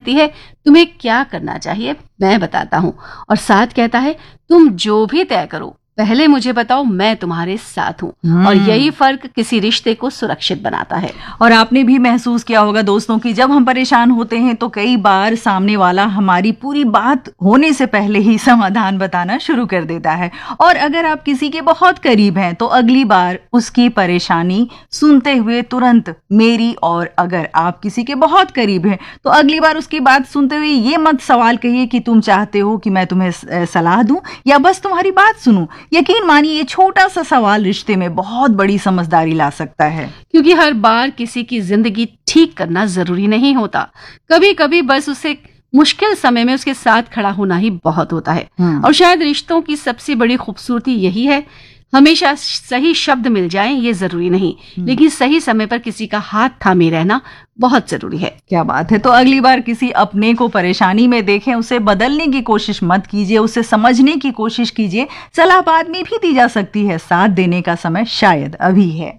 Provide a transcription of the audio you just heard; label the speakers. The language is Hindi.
Speaker 1: कहती है तुम्हें क्या करना चाहिए मैं बताता हूँ, और साथ कहता है तुम जो भी तय करो पहले मुझे बताओ, मैं तुम्हारे साथ हूँ। और यही फर्क किसी रिश्ते को सुरक्षित बनाता है।
Speaker 2: और आपने भी महसूस किया होगा दोस्तों कि जब हम परेशान होते हैं तो कई बार सामने वाला हमारी पूरी बात होने से पहले ही समाधान बताना शुरू कर देता है। और अगर आप किसी के बहुत करीब हैं तो अगली बार उसकी परेशानी सुनते हुए तुरंत मेरी, और अगर आप किसी के बहुत करीब हैं तो अगली बार उसकी बात सुनते हुए ये मत सवाल कहिए कि तुम चाहते हो कि मैं तुम्हें सलाह दूं या बस तुम्हारी बात सुनूं। यकीन मानिए ये छोटा सा सवाल रिश्ते में बहुत बड़ी समझदारी ला सकता है।
Speaker 1: क्योंकि हर बार किसी की जिंदगी ठीक करना जरूरी नहीं होता, कभी कभी बस उसे मुश्किल समय में उसके साथ खड़ा होना ही बहुत होता है। और शायद रिश्तों की सबसे बड़ी खूबसूरती यही है, हमेशा सही शब्द मिल जाएं ये जरूरी नहीं, लेकिन सही समय पर किसी का हाथ थामे रहना बहुत जरूरी है।
Speaker 2: क्या बात है। तो अगली बार किसी अपने को परेशानी में देखें, उसे बदलने की कोशिश मत कीजिए, उसे समझने की कोशिश कीजिए। सलाह बाद में भी दी जा सकती है, साथ देने का समय शायद अभी है।